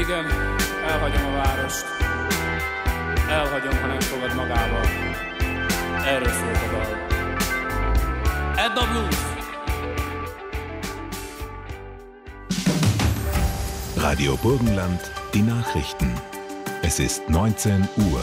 Igen, elhagyom a várost. Elhagyom, ha nem fogad magába. Erről szólt a dal. Edda Blues! Radio Burgenland, die Nachrichten. Es ist 19 Uhr.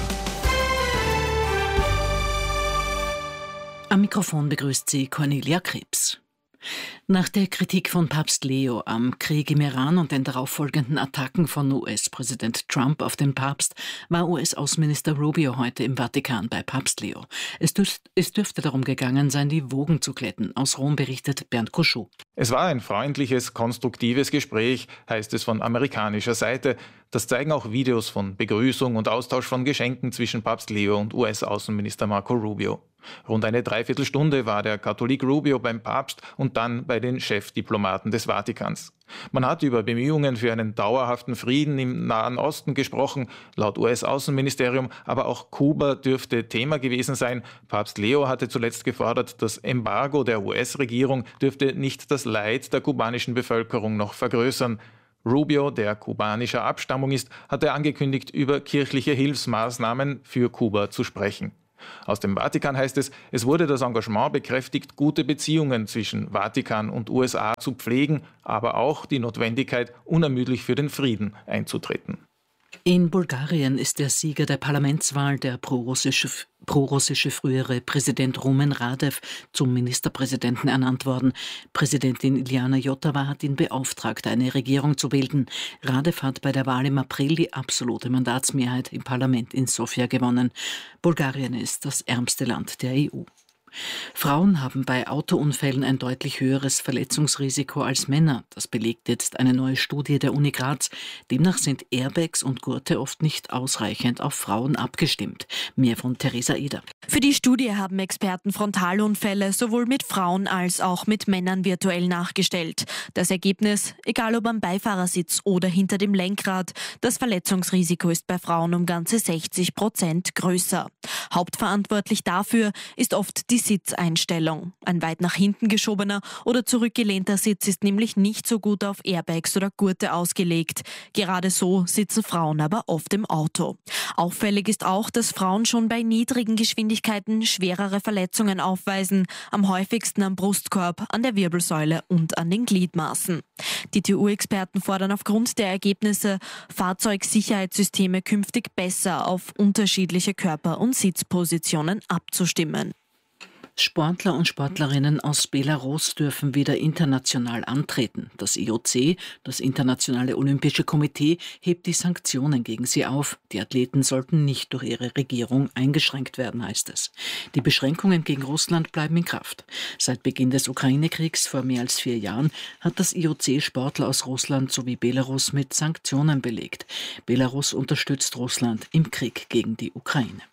Am Mikrofon begrüßt sie Cornelia Krebs. Nach der Kritik von Papst Leo am Krieg im Iran und den darauffolgenden Attacken von US-Präsident Trump auf den Papst war US-Außenminister Rubio heute im Vatikan bei Papst Leo. Es dürfte darum gegangen sein, die Wogen zu glätten. Aus Rom berichtet Bernd Kuschou. Es war ein freundliches, konstruktives Gespräch, heißt es von amerikanischer Seite. Das zeigen auch Videos von Begrüßung und Austausch von Geschenken zwischen Papst Leo und US-Außenminister Marco Rubio. Rund eine Dreiviertelstunde war der Katholik Rubio beim Papst und dann bei den Chefdiplomaten des Vatikans. Man hat über Bemühungen für einen dauerhaften Frieden im Nahen Osten gesprochen, laut US-Außenministerium, aber auch Kuba dürfte Thema gewesen sein. Papst Leo hatte zuletzt gefordert, das Embargo der US-Regierung dürfte nicht das Leid der kubanischen Bevölkerung noch vergrößern. Rubio, der kubanischer Abstammung ist, hatte angekündigt, über kirchliche Hilfsmaßnahmen für Kuba zu sprechen. Aus dem Vatikan heißt es, es wurde das Engagement bekräftigt, gute Beziehungen zwischen Vatikan und USA zu pflegen, aber auch die Notwendigkeit, unermüdlich für den Frieden einzutreten. In Bulgarien ist der Sieger der Parlamentswahl, der prorussische frühere Präsident Rumen Radev, zum Ministerpräsidenten ernannt worden. Präsidentin Iliana Iotova hat ihn beauftragt, eine Regierung zu bilden. Radev hat bei der Wahl im April die absolute Mandatsmehrheit im Parlament in Sofia gewonnen. Bulgarien ist das ärmste Land der EU. Frauen haben bei Autounfällen ein deutlich höheres Verletzungsrisiko als Männer. Das belegt jetzt eine neue Studie der Uni Graz. Demnach sind Airbags und Gurte oft nicht ausreichend auf Frauen abgestimmt. Mehr von Theresa Eder. Für die Studie haben Experten Frontalunfälle sowohl mit Frauen als auch mit Männern virtuell nachgestellt. Das Ergebnis, egal ob am Beifahrersitz oder hinter dem Lenkrad, das Verletzungsrisiko ist bei Frauen um ganze 60% größer. Hauptverantwortlich dafür ist oft die Sitzeinstellung. Ein weit nach hinten geschobener oder zurückgelehnter Sitz ist nämlich nicht so gut auf Airbags oder Gurte ausgelegt. Gerade so sitzen Frauen aber oft im Auto. Auffällig ist auch, dass Frauen schon bei niedrigen Geschwindigkeiten schwerere Verletzungen aufweisen, am häufigsten am Brustkorb, an der Wirbelsäule und an den Gliedmaßen. Die TU-Experten fordern aufgrund der Ergebnisse, Fahrzeugsicherheitssysteme künftig besser auf unterschiedliche Körper- und Sitzpositionen abzustimmen. Sportler und Sportlerinnen aus Belarus dürfen wieder international antreten. Das IOC, das Internationale Olympische Komitee, hebt die Sanktionen gegen sie auf. Die Athleten sollten nicht durch ihre Regierung eingeschränkt werden, heißt es. Die Beschränkungen gegen Russland bleiben in Kraft. Seit Beginn des Ukraine-Kriegs vor mehr als 4 Jahren hat das IOC Sportler aus Russland sowie Belarus mit Sanktionen belegt. Belarus unterstützt Russland im Krieg gegen die Ukraine.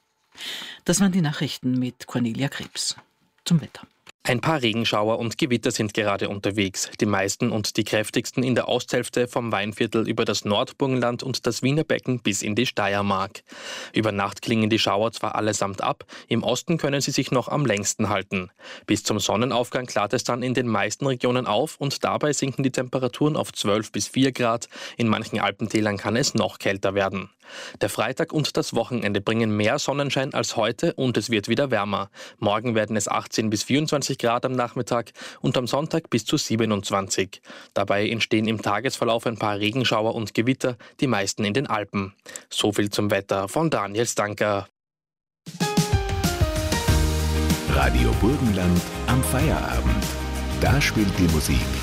Das waren die Nachrichten mit Cornelia Krebs. Zum Wetter. Ein paar Regenschauer und Gewitter sind gerade unterwegs. Die meisten und die kräftigsten in der Osthälfte vom Weinviertel über das Nordburgenland und das Wiener Becken bis in die Steiermark. Über Nacht klingen die Schauer zwar allesamt ab, im Osten können sie sich noch am längsten halten. Bis zum Sonnenaufgang klart es dann in den meisten Regionen auf und dabei sinken die Temperaturen auf 12 bis 4 Grad. In manchen Alpentälern kann es noch kälter werden. Der Freitag und das Wochenende bringen mehr Sonnenschein als heute und es wird wieder wärmer. Morgen werden es 18 bis 24 Grad am Nachmittag und am Sonntag bis zu 27. Dabei entstehen im Tagesverlauf ein paar Regenschauer und Gewitter, die meisten in den Alpen. So viel zum Wetter von Daniel Stanker. Radio Burgenland am Feierabend. Da spielt die Musik